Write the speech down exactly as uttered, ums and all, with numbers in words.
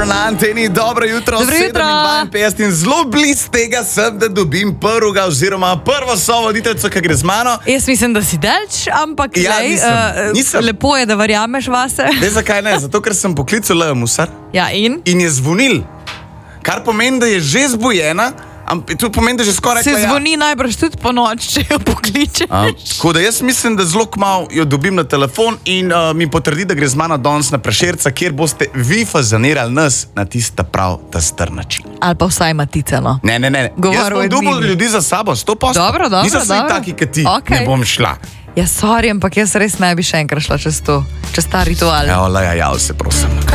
Forever na anteni, dobro jutro, Dobro jutro. sedem dvainpetdeset in zelo blizu tega sem, da dobim prvega oziroma prvo sovoditeljico, ki gre z mano. Jaz mislim, da si delč, ampak Ja, lej, nisem, uh, nisem. lepo je, da verjameš vase. Veš zakaj ne? Zato, ker sem poklical L M Musar Ja, in? in je zvonil, kar pomeni, da je že zbujena, ampak to pomeni, da že skoraj Se rekla, ja. zvoni najbrž tudi po noč, če jo pokličeš. A, tako da jaz mislim, da zelo kmalu jo dobim na telefon in uh, mi potrdi, da gre z mano danes na Prešerca, kjer boste vi fazanirali nas na tista prav ta star način. Ali pa vsaj matica, no. Ne, ne, ne. Govoril Jaz bom je dobil Dini. ljudi za sabo, sto posto. Dobro, dobro, Nisem svi dobro. taki, kot ti. Okej. Ne bom šla. Ja, sorry, ampak jaz res ne bi še enkrat šla čez to, čez ta ritual. Evo, la, ja, ja, se prosim.